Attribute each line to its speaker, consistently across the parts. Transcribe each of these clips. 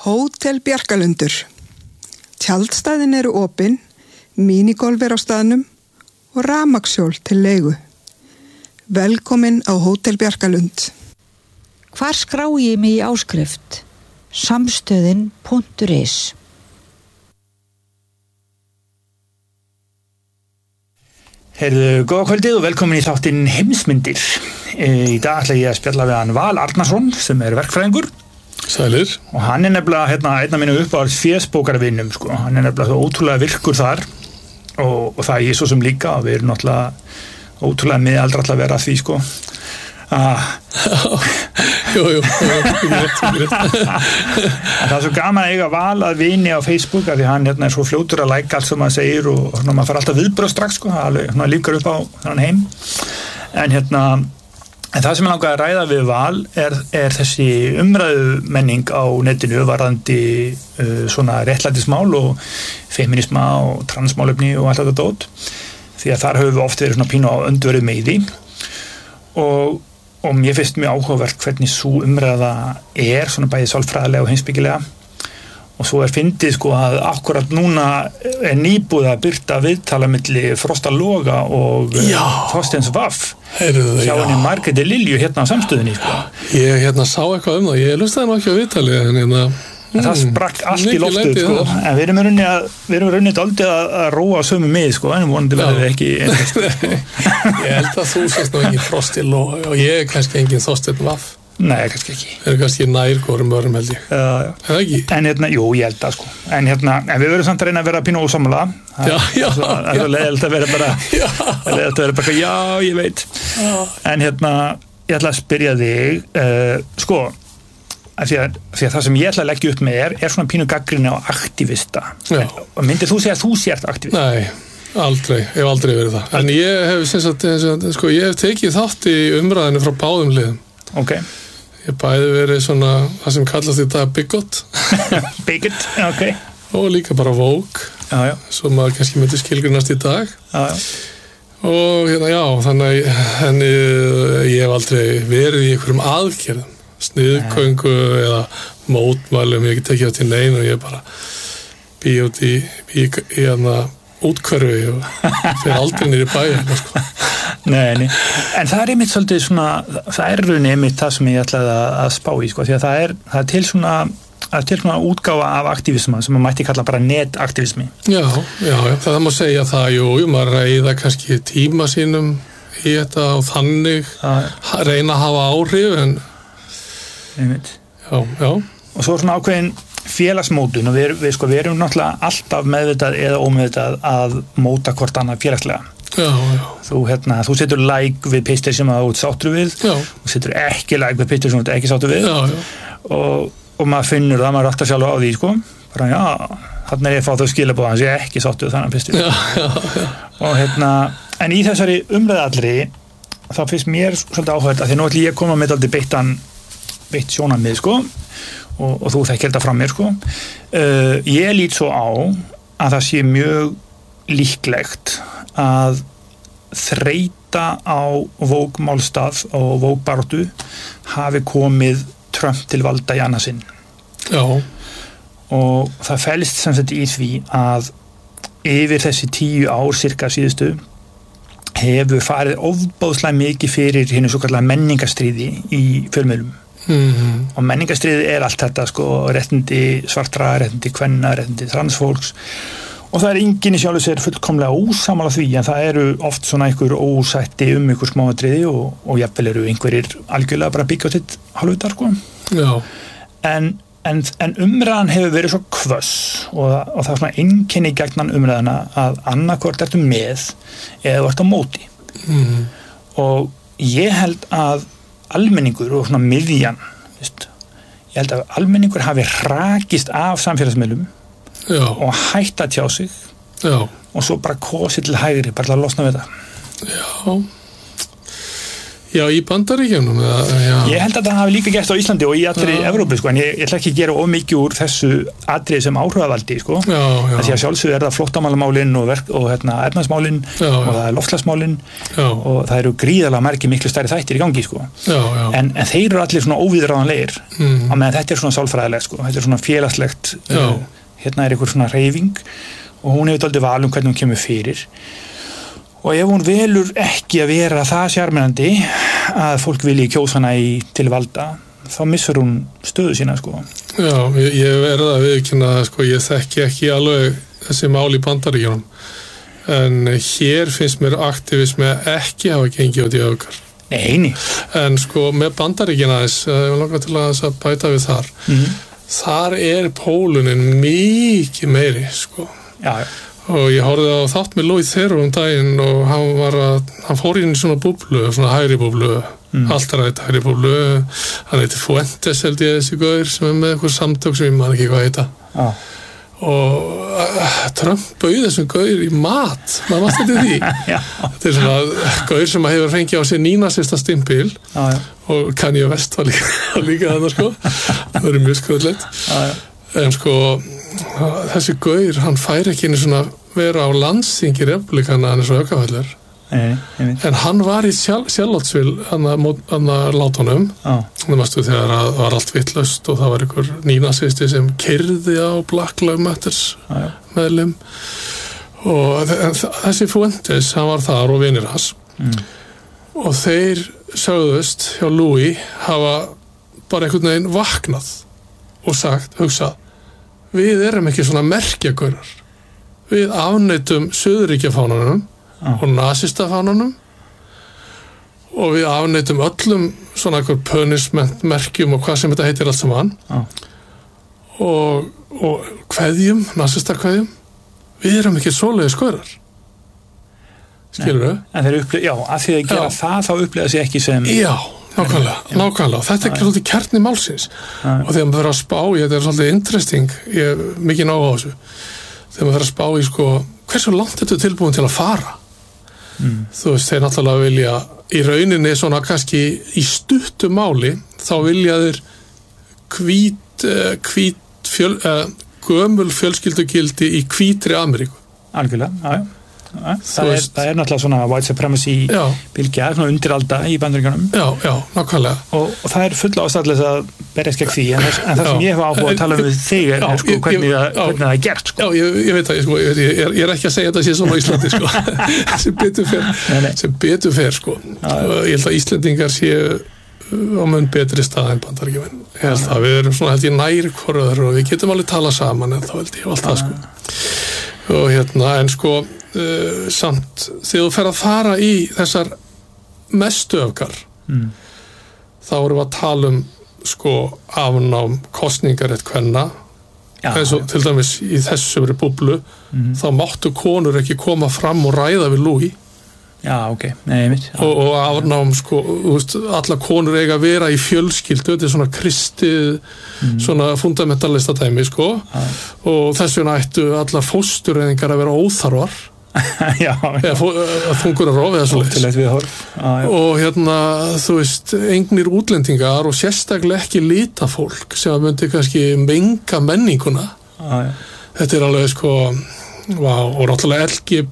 Speaker 1: Hótel Bjarkalundur. Tjaldstæðin eru opin, mínigolf á staðnum og rafmagnshjól til leigu. Velkomin á Hótel Bjarkalund.
Speaker 2: Hvar skrá ég mig í áskrift? Samstöðin.is.
Speaker 3: Heyrðu, góða kvöldið og velkomin í þáttinn Heimsmyndir. Í dag ætla ég að spjalla við hann Val Arnarsson sem verkfræðingur.
Speaker 4: Sælir.
Speaker 3: Og hann nefnilega einn af mínu uppáhalds fésbókarvinnum, sko. Hann nefnilega svo ótrúlega virkur þar og það er ég svo sem líka og við erum náttúrulega ótrúlega miðaldra að vera að því, sko.
Speaker 4: Jú, rétt.
Speaker 3: Það er svo gaman að eiga Val að vini á Facebook af því hann er svo fljótur að læka allt sem maður segir og maður fær alltaf viðbröð strax, sko. Það lífgar upp á þennan heim. En það sem ég langaði að ræða við Val er þessi umræðumenning á netinu varðandi svona réttlætismál og feminisma og transmálefni og allt þetta dót. Því að þar höfum við oft verið svona pínu á öndverðu meiði og mér finnst mjög áhugavert hvernig sú umræða svona bæði sálfræðilega og heimspekilega og svo fyndið, sko, að akkurat núna nýbúið að birta viðtala milli Frosta Loga og Þorsteins Vaff hjá henni Margréti Lilju á samstöðinni, sko.
Speaker 4: Ég sá eitthvað það, ég lustaði nú ekki á viðtali en
Speaker 3: það sprakk allt í loftið, sko. En við erum runnið aldrei að róa sömu með, sko, en vonandi verður ekki
Speaker 4: Ég held að þú sést nú ekki Frosti Loga og ég kannski engin Þorsteinn Vaff.
Speaker 3: Nei, kannski ekki.
Speaker 4: Það er kannski nær hvorum öðrum, held ég.
Speaker 3: Já.
Speaker 4: Það ekki?
Speaker 3: En jú, ég held það, sko. En við verðum samt að reyna að vera pínu ósammála. Það er leiðilegt að vera bara, já, ég veit. Já. En ég ætla að spyrja þig, sko, af því að það sem ég ætla að leggja upp með er svona pínu gagnrýni á aktivista. Já. Og myndir þú segja að þú sért aktivist?
Speaker 4: Nei. Aldrei, ég hef aldrei verið það. En ég hef ég hef tekið þátt í umræðinu frá báðum hliðum.
Speaker 3: Ok.
Speaker 4: Ég bæði verið svona, það sem kallast í dag bigot.
Speaker 3: Bigot, ok.
Speaker 4: Og líka bara woke.
Speaker 3: Já.
Speaker 4: Svo maður kannski myndi skilgrunast í dag.
Speaker 3: Já.
Speaker 4: Og þannig ég hef aldrei verið í einhverjum aðgerðum. Sniðgöngu eða mótmælum, ég get ekki á til nein og ég bara bý út í útkörfi og fyrir aldrei niður í bæja, sko.
Speaker 3: Nei, en það einmitt svolítið svona, það rauninni einmitt það sem ég ætlaði að spá í, sko, því að það er til svona útgáfa af aktivisma sem maður mætti kalla bara netaktivismi. Já,
Speaker 4: það má segja það, jú, maður reyða kannski tíma sínum í þetta og þannig reyna að hafa áhrif, en
Speaker 3: einmitt.
Speaker 4: Já.
Speaker 3: Og svo svona ákveðin félagsmótun og við erum náttúrulega alltaf meðvitað eða ómeðvitað að móta hvort annað félagslega.
Speaker 4: Já.
Speaker 3: Þú setur like við pistir sem þú ert sáttur við og setur ekki like við pistir sem þú ert ekki sáttur við og maður finnur það, maður áttar sjálf á því, sko, bara þarna er ég að fá þau skilaboð hans, ég er ekki sáttur við þannig pistir. Og en í þessari umræðallri þá finnst mér svolítið áhugavert að því nú ætlum ég að koma með aldrei beitt sjónarmið, sko, og þú þekkir þetta frá mér, sko. Ég lít svo á að það sé mjög líklegt að þreita á vókmálstað og vókbaráttu hafi komið Trump til valda í annað sinn.
Speaker 4: Já.
Speaker 3: Og það felst sem sagt í því að yfir þessi 10 ár cirka síðustu hefur farið ofbóðslega mikið fyrir hinu svo kallega menningarstríði í fjölmiðlum. Og menningarstríði er allt þetta, sko, réttindi svartra, réttindi kvenna, réttindi transfólks og það er enginn í sjálfu sér fullkomlega ósammála því en það eru oft svona einhver ósætti einhver smáatriði og jafnvel eru einhverjir algjörlega bara byggja á sitt hálfvitar, sko.
Speaker 4: Já.
Speaker 3: En umræðan hefur verið svo hvöss og það er svona einkenni gegnan umræðana að annarkvort ertu með eða ertu á móti. Og ég held að almenningur og svona miðjan, ég held að almenningur hafi hrakist af samfélagsmiðlum og hætt að tjá sig og svo bara kosið til hægri, bara að losna við það.
Speaker 4: Já. Já, í Bandaríkjunum
Speaker 3: Ég held að það hafi líka gert á Íslandi og í allri Evrópu, sko, en ég ætla ekki að gera of mikið úr þessu atriði sem áhrifavaldi, sko. Því að sjálfsögðu það flóttamálmálin og efnahagsmálin og það loftslagsmálin og það eru gríðarlega margir miklu stærri þættir í gangi, sko. En þeir eru allir svona óviðráðanlegir á meðan þetta er svona sálfræðilegt, sko. Þetta er svona félagslegt, hérna er einhver svona hreyfing og hún hefur dálítið val hvernig hún kemur fyrir. Og ef hún velur ekki að vera það sjarmerandi að fólk vilji kjósa hana til valda, þá missur hún stöðu sína, sko.
Speaker 4: Já, ég verða að viðurkenna það, sko, ég þekki ekki alveg þessi mál í Bandaríkjunum, en hér finnst mér aktivismi ekki hafa gengið út í öfgar.
Speaker 3: Nei. En
Speaker 4: sko, með Bandaríkjuna ég langar til að bæta við þar, þar er póluninn mikið meiri, sko.
Speaker 3: Já.
Speaker 4: Og ég horfði á þátt með Louis Theroux daginn og hann fór inn í svona búblu, svona hægri búblu, alltaf rætt hægri búblu, hann heitir Fuentes held ég þessi gaur sem er með eitthvað samtök sem ég man ekki hvað heita. Og Trump bauð þessum gaur í mat, maður mást þetta því. Þetta er svona gaur sem hefur fengið á sér nínasista stimpil og Kanye West var líka þarna, sko. Það er mjög skröðlegt. En sko, þessi gaur, hann fær ekki einu svona vera á landsþingi republikana, hann er svo ökafællur. En hann var í Charlottesville, hann lát honum. Það mástu þegar það var allt vitlaust og það var einhver nínasisti sem keyrði á Black Lives Matter meðlim. Og þessi Fuentes, hann var þar og vinir hans. Og þeir sögðust hjá Louis hafa bara einhvern veginn vaknað og hugsað, við erum ekki svona merkjagaurar. Við afneitum Suðurríkjafánanum og nasistafánanum og við afneitum öllum svona einhver punishment merkjum og hvað sem þetta heitir allt saman og kveðjum, nasistakveðjum. Við erum ekki svoleiðis gaurar. Skilur þau?
Speaker 3: En þeir að því að gera það þá upplifa sig ekki sem...
Speaker 4: Já. Nákvæmlega. Þetta er ekki svolítið kjarni málsins og þegar maður fyrir að spá þetta er svolítið interesting, ég er mikið náhuga á þessu þegar maður fyrir að spá í sko, hversu langt þetta er tilbúin til að fara þú veist, þeir náttúrulega vilja í rauninni svona kannski í stuttu máli, þá vilja þeir gömul fjölskyldugildi í hvítri Ameríku.
Speaker 3: Algjörlega, Það er náttúrulega svona white supremacy bylgja, svona undiralda í Bandaríkjunum.
Speaker 4: Já, nákvæmlega.
Speaker 3: Og það er full ástæðlis að berjast gegn því, en það sem ég hef áhuga að tala um við þig er sko, hvernig það er gert. Sko.
Speaker 4: Já, ég veit það, sko, ég er ekki að segja þetta sé svona á Íslandi, sko. sem betur fer, sko. Ég held að Íslendingar séu á mun betri stað en Bandaríkjumenn. Ég held að við erum svona held ég nær hvoruður og við getum alveg talað saman, en þá held ég allt það, sko. Og en sko samt, þegar þú fer að fara í þessar mestu öfgar þá erum við að tala um sko afnám kosningarétt kvenna eins og til dæmis í þessum búblu þá máttu konur ekki koma fram og ræða við Louis og afnám sko, alla konur eiga að vera í fjölskyldu, þetta er svona kristið svona fundamentalista dæmi sko og þess vegna ættu allar fóstureyðingar að vera óþarfar þungunarof eða svoleiðis og þú veist engnir útlendingar og sérstaklega ekki litafólk sem að myndi kannski menga menninguna þetta er alveg sko og náttúrulega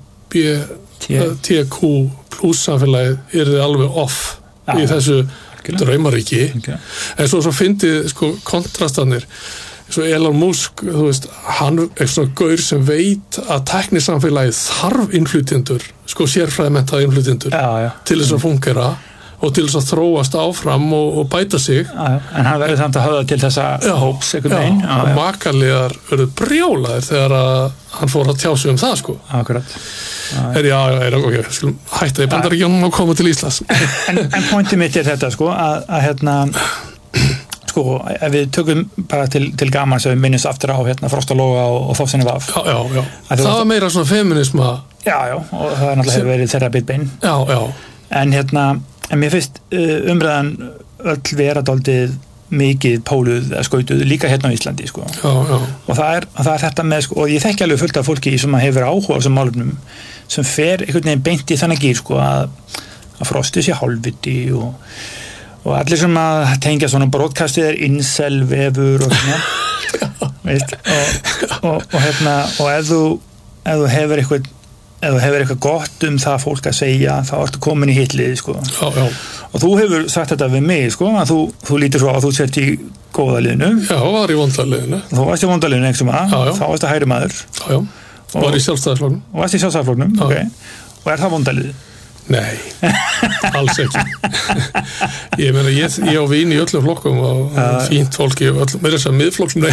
Speaker 4: LGBTQ plus samfélagið er alveg off í þessu draumaríki en svo fyndið sko kontrastanir svo Elon Musk, þú veist, hann er svona gaur sem veit að tæknisamfélagið þarf innflytjendur, sko sérfræðimenntaði innflytjendur til þess að fungera og til þess að þróast áfram og bæta sig.
Speaker 3: En hann verður samt að höfða til þessa hóps einhvern veginn.
Speaker 4: Og makalegar verður brjálaðir þegar að hann fór að tjá sig um það, sko.
Speaker 3: Akkurat.
Speaker 4: Ok, skulum hætta í Bandaríkjunum og koma til Íslands.
Speaker 3: En pointið mitt er þetta, sko, að sko, ef við tökum bara til gaman sem við minnumst aftur á Frostaloga og Fossinni Vaf.
Speaker 4: Já. Það var meira svona feminisma.
Speaker 3: Já, og það er náttúrulega hefur verið þeirra bitbein.
Speaker 4: Já.
Speaker 3: En mér finnst umræðan öll vera dálítið mikið póluð eða skautuð líka á Íslandi, sko.
Speaker 4: Já.
Speaker 3: Og það er þetta með, sko, og ég þekki alveg fullt af fólki sem hefur áhuga á þessum málefnum sem fer einhvern veginn beint í þannig gír, sko, að að Frosti sé hálfviti og allir sem að tengja svona broadcastið incel-vefur og svona veist, og ef þú hefur eitthvað gott það fólk að segja, þá ertu komin í hitliði sko.
Speaker 4: Já.
Speaker 3: Og þú hefur sagt þetta við mig sko, að þú lítur svo að þú sért í góða liðinu.
Speaker 4: Já, var í vonda liðinu.
Speaker 3: Þú varst í vonda liðinu, ekki sem þá varst það hægri maður.
Speaker 4: Já, var í sjálfstæðisflokknum.
Speaker 3: Og varst í sjálfstæðisflokknum, ok. Og það vonda liði?
Speaker 4: Nei, alls ekki. Ég meina, ég á vini í öllum flokkum og fínt fólki og öllum, með þess að miðflokknum,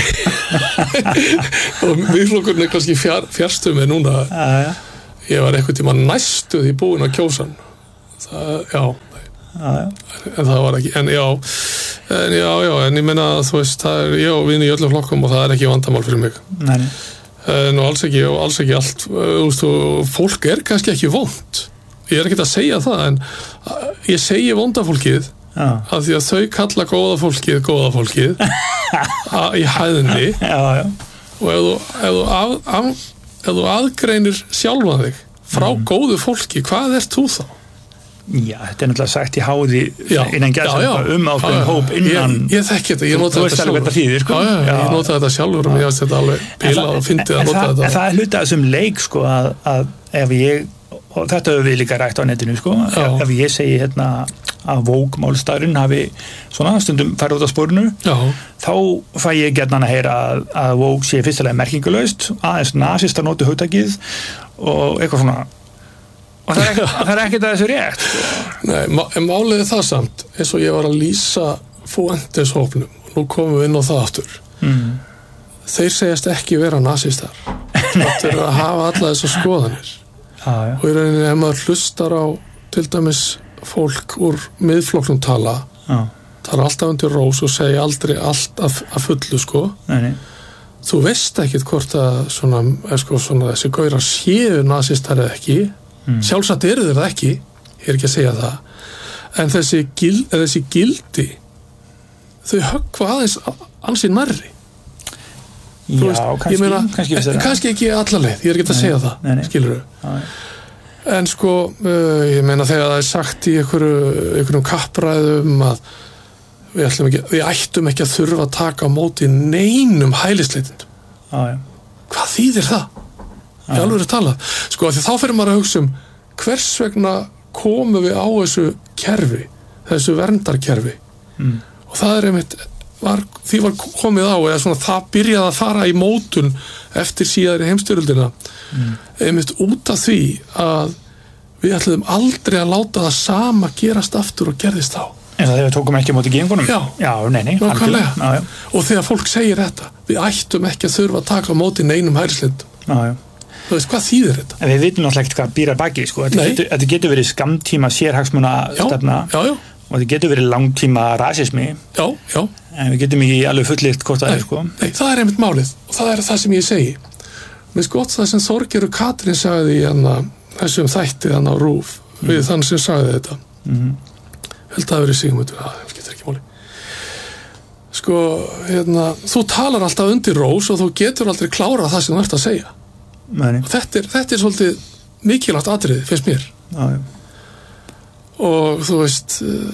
Speaker 4: og miðflokkurinn kannski fjarstu með núna. Ég var einhvern tíma næstuð í búin að kjósa hann. En það var ekki, en ég meina, þú veist, ég á vini í öllum flokkum og það ekki vandamál fyrir mig.
Speaker 3: Nei.
Speaker 4: Og alls ekki allt, þú veist, fólk kannski ekki vont. Ég ekki að segja það, en ég segi vonda fólkið af því að þau kalla góða fólkið í hæðinni og ef þú aðgreinir sjálfan þig frá góðu fólki, hvað ert þú þá?
Speaker 3: Já, þetta náttúrulega sagt í háði innan gæðsum ákveðin hóp innan
Speaker 4: ég þekki þetta, ég nota þetta sjálfur
Speaker 3: sko?
Speaker 4: ég nota þetta sjálfur og mér finnst þetta alveg bilað og fyndið að nota þetta.
Speaker 3: En það hluta þessum leik sko að ef ég, og þetta hefur við líka rætt á netinu sko, ef ég segi að Vogue-málstarinn hafi svona stundum farið út á sporinu, þá fæ ég gjarnan að heyra að Vogue sé fyrstilega merkingulaust, aðeins nasistar noti hugtakið og eitthvað svona. Og það ekkert að þessu rétt sko.
Speaker 4: Nei, en málið það samt eins og ég var að lýsa Fuentes hópnum og nú komum við inn á það aftur þeir segjast ekki vera nasistar það er að hafa alla þessar skoðanir og í rauninni ef maður hlustar á til dæmis fólk úr miðflokknum tala alltaf undir rós og segja aldrei allt að fullu sko.
Speaker 3: Nei.
Speaker 4: Þú veist ekkit hvort að svona þessi gaurar séu nasistar eða ekki sjálfsagt eru þeir það ekki, ég ekki að segja það en þessi gildi þau höggva aðeins ansi nærri kannski ekki alla leið, ég ekki að segja það skilurðu en sko, ég meina þegar það er sagt í einhverjum kappræðum að við ættum ekki að þurfa að taka á móti neinum hælisleitendum hvað þýðir það? Í alveg talað, sko, því þá fyrir maður að hugsa hvers vegna komum við á þessu verndarkerfi og það er einmitt því var komið á eða svona það byrjaði að fara í mótun eftir síðari heimsstyrjöldina einmitt út af því að við ætluðum aldrei að láta það sama gerast aftur og gerðist þá
Speaker 3: En það þegar við tókum ekki á móti gengunum? Já, nei.
Speaker 4: Og þegar fólk segir þetta, við ættum ekki að þurfa að taka á móti neinum hælisleitendum.
Speaker 3: Já.
Speaker 4: Þú veist, hvað þýðir þetta?
Speaker 3: En við vitum náttúrulega ekkert hvað býr að baki, sko. Þetta getur verið skammtíma sérhagsmuna stefna og þetta getur verið langtíma rasismi. Já. En við getum ekki alveg fullyrt hvort það sko.
Speaker 4: Nei, það er einmitt málið og það er það sem ég segi. Mér gott það sem Þorgerður Katrín sagði í þessum þætti á RÚV við þann sem sagði þetta. Held að verið Sigmundur, það getur ekki máli. Sko, þú talar alltaf undir rós og þú getur aldrei klárað það sem þú ert að segja. Og þetta er svolítið mikilvægt atriði, finnst mér.
Speaker 3: Já.
Speaker 4: Og þú veist,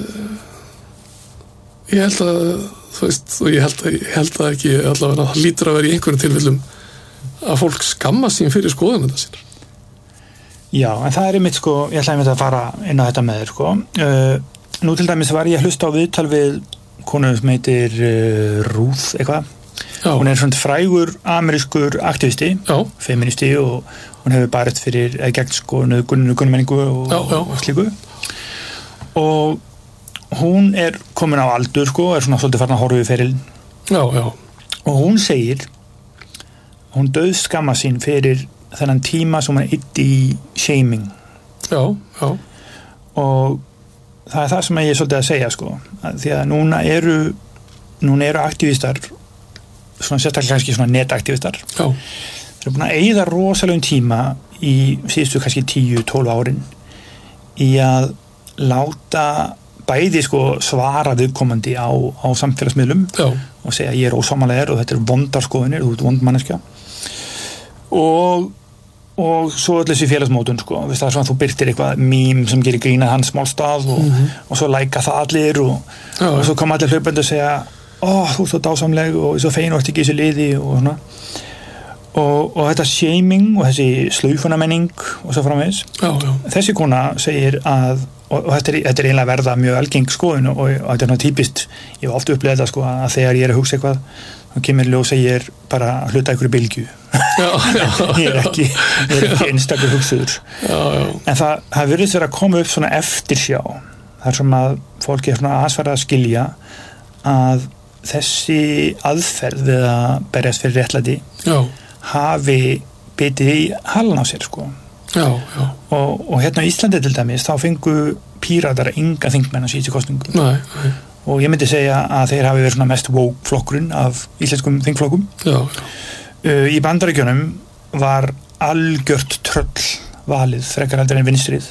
Speaker 4: ég held að, þú veist, og ég held að ekki allavega það lítur að vera í einhverjum tilfellum að fólk skamma sín fyrir skoðanenda sínar.
Speaker 3: Já, en það er einmitt, sko, ég ætlaði að fara inn á þetta með þér, sko. Nú til dæmis var ég að hlusta á viðtal við konu sem heitir Ruth eitthvað. Hún er svona frægur amerískur aktivisti, feministi og hún hefur barist fyrir gegn sko nauðgunarmenningu og slíku. Og hún er komin á aldur sko, er svona svolítið farin að horfa við ferilinn.
Speaker 4: Já.
Speaker 3: Og hún segir, hún dauðskamma sín fyrir þennan tíma sem hún eitt í shaming.
Speaker 4: Já.
Speaker 3: Og það er það sem ég er svolítið að segja sko, því að núna eru aktivistar, svona sérstaklega kannski svona netaktivistar.
Speaker 4: Já.
Speaker 3: Þeir eru búin að eyða rosalegum tíma í síðustu kannski 10-12 árin í að láta bæði sko svara viðkomandi á samfélagsmiðlum og segja ég er ósammála þér og þetta er vondar skoðanir, þú ert vond manneskja. Og og svo öll þessi félagsmótun sko, það er svona þú byrtir eitthvað mím sem gerir grína hans smálstað og svo læka það allir og svo kom allir hlaupandi og segja þú ert svo dásamleg og svo fein og ert ekki í þessu liði og svona og þetta shaming og þessi slaufunamenning og svo framvegis þessi kona segir að og þetta er eiginlega verða mjög algeng skoðun og þetta er típist ég hef oft upplegað þetta sko að þegar ég er að hugsa eitthvað þá kemur ljós að ég er bara að hluta einhverju bylgju ég er ekki einstakur hugsuður en það virðist vera að koma upp svona eftirsjá þar sem að fólki er svona aðsvarað að skilja að þessi aðferð við að berjast fyrir réttlæti hafi bitið í halan á sér sko og hérna á Íslandi til dæmis þá fengu píratar enga þingmenn á síðustu kosningu og ég myndi segja að þeir hafi verið svona mest woke flokkurinn af íslenskum þingflokkum í Bandaríkjunum var algjört tröll valið frekar heldur en vinstrið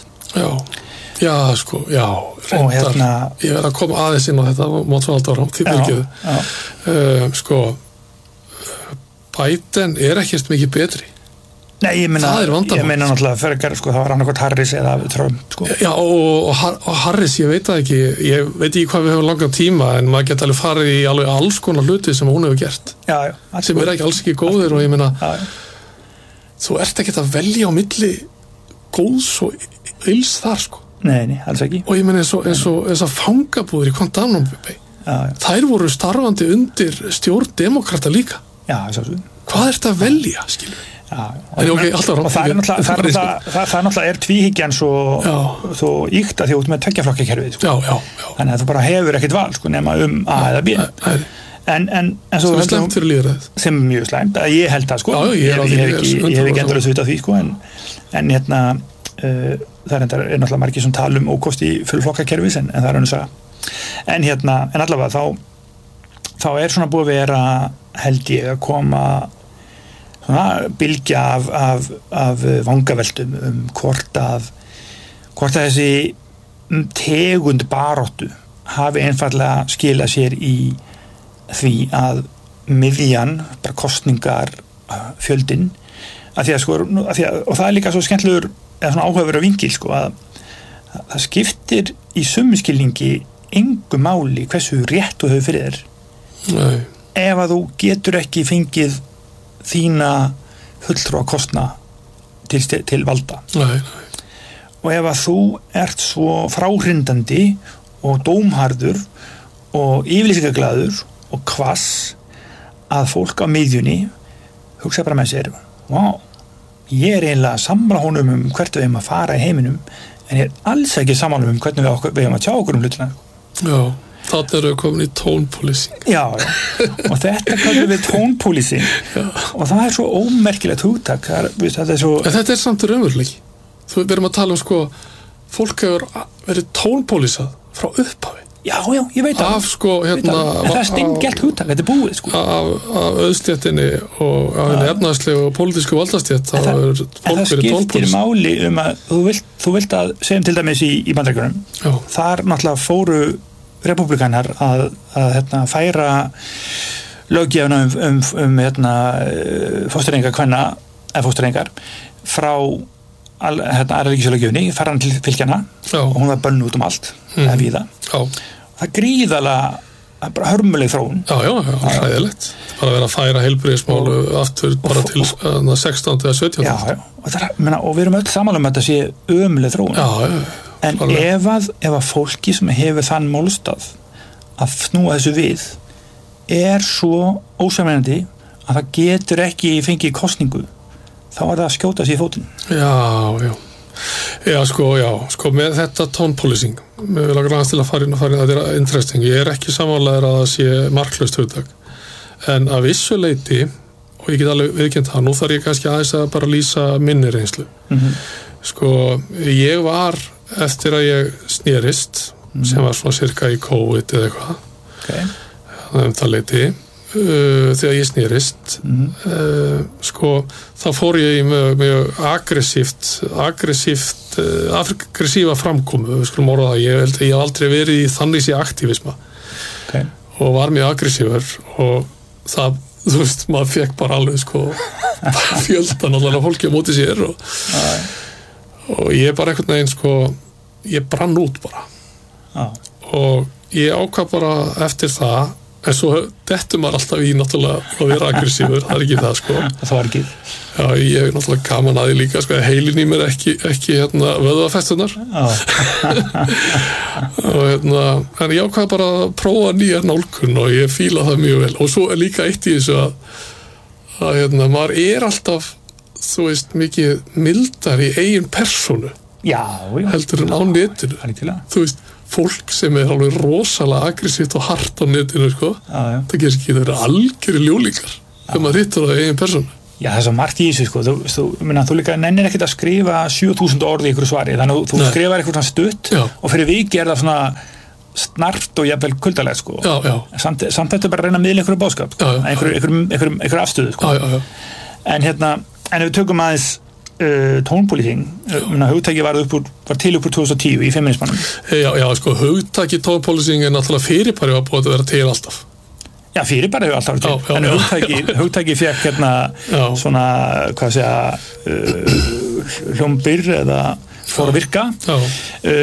Speaker 4: og hérna ég verð að koma aðeins inn á þetta mótsvaldar á því sko Biden er ekkert mikið betri
Speaker 3: Nei, ég meina náttúrulega frekar, sko, það var annarkvæmt Harris eða Trump, sko.
Speaker 4: Já, og Harris, ég veit það ekki, ég veit ekki hvað við höfum langan tíma, en maður geta alveg farið í alveg alls konar hluti sem hún hefur gert.
Speaker 3: Já.
Speaker 4: Sem er ekki alls ekki góðir og ég meina, þú ert ekki að velja á milli góðs og ills þar, sko.
Speaker 3: Nei, alls ekki.
Speaker 4: Og ég meina eins og fangabúðir í Guantanamo Bay. Þær voru starfandi undir stjórn demokrata líka.
Speaker 3: Já, svo.
Speaker 4: Hvað ert að velja, skilur?
Speaker 3: og það er náttúrulega tvíhyggjan svo íkt að því út með tveggjaflokkakerfið sko. Þannig að þú bara hefur ekkert val sko, nema A eða B en
Speaker 4: svo sem slæmt fyrir lýðræðið
Speaker 3: sem mjög slæmt, að ég held það sko ég hef ekki endurlega svitað því sko en hérna það er náttúrulega margir sem tala ókosti fullflokkakerfis en það er önnur saga en allavega þá er svona búið að vera held ég að koma svona bylgja af vangaveltum hvort að þessi tegund baráttu hafi einfallega skilað sér í því að miðjan, bara kosningar fjöldin og það er líka svo skemmtilegur eða svona áhugaverður vingil sko að það skiptir í sömu skilningi engu máli hversu rétt þú hefur fyrir þér ef að þú getur ekki fengið þína fulltrúa kostna til valda og ef að þú ert svo fráhrindandi og dómharður og yfirlýsingaglaður og hvass að fólk á miðjunni hugsa bara með sér ég er eiginlega sammála honum hvert við hefum að fara í heiminum en ég er alls ekki sammála hvernig við hefum að tjá okkur hlutina
Speaker 4: Þannig eru við komin í tone policing.
Speaker 3: Já, og þetta kallum við tone policing og það er svo ómerkilegt hugtak.
Speaker 4: Þetta er samt raunveruleiki. Við erum að tala sko, fólk hefur verið tone policað frá upphafi.
Speaker 3: Já, ég veit það.
Speaker 4: En
Speaker 3: það er steingelt hugtak, þetta er búið sko.
Speaker 4: Af auðstéttinni og af henni efnahagslegu og pólitísku valdastétt.
Speaker 3: En það skiptir máli að þú vilt að segjum til dæmis í Bandaríkjunum. Þar náttúrulega fóru republikanar að færa löggjöfuna fóstureyingar kvenna eða fóstureyingar frá aðræðisjölöggjöfni færa hann til fylgjana og hún var bönnuð út allt eða víða það gríðalega bara hörmuleg þróun
Speaker 4: hræðilegt bara að vera að færa heilbrigðismálu aftur bara til 16. eða 17.
Speaker 3: og við erum öll saman að þetta sé ömuleg þróun en ef að fólki sem hefur þann málstað að snúa þessu við er svo ósamlænandi að það getur ekki fengið kosningu þá er það að skjóta sér í fótinn
Speaker 4: sko með þetta tone policing við viljum granast til að fara inn þetta er interesting, ég er ekki sammálaður að það sé marklaust hugtak en að vissu leyti og ég get alveg viðkynnt það, nú þarf ég kannski aðeins að bara lýsa minni reynslu sko, ég var eftir að ég snérist sem var svona cirka í COVID eða eitthvað það leyti þegar ég snérist sko, þá fór ég í mjög aggressífa framkomu við skulum orða það, ég held að ég hef aldrei verið í þannig sé aktívisma og var mjög aggressífur og það þú veist, maður fekk bara alveg sko fjöldan allan af fólki á móti sér og ég bara einhvern veginn sko, ég brann út bara og ég ákvað bara eftir það, en svo dettur maður alltaf í náttúrulega að vera aggressífur, það ekki það sko.
Speaker 3: Það var ekki.
Speaker 4: Já, ég hef náttúrulega gaman að því líka sko, heilin í mér ekki vöðvafestunar. Og en ég ákvað bara að prófa nýja nálgun og ég fíla það mjög vel. Og svo er líka eitt í þessu að maður er alltaf, þú veist, mikið mildar í eigin persónu.
Speaker 3: Já.
Speaker 4: Heldur en á netinu. Þú veist, fólk sem er alveg rosalega aggressíft og hart á netinu sko. Það gerist ekki, það eru algjörir ljúlingar þegar maður hittar það eigin persónu.
Speaker 3: Já, það er svo margt í þessu sko. Þú líka nennir ekkert að skrifa 7000 orð í ykkur svari, þannig að þú skrifar eitthvað svona stutt og fyrir viki er það svona snart og jafnvel kuldalegt sko. Samt þetta bara að reyna að miðla ykkur bóðskap, einhver afstöðu sko. En ef við tökum aðeins tónpólitík, hugtæki var til upp úr 2010 í feminismannum.
Speaker 4: Já, sko, hugtæki tónpólitík er náttúrulega fyrirbæri var búið að vera til alltaf. Já,
Speaker 3: fyrirbæri hefur alltaf verið til, en hugtæki fekk svona, hvað segja, hljómbir eða fór að virka.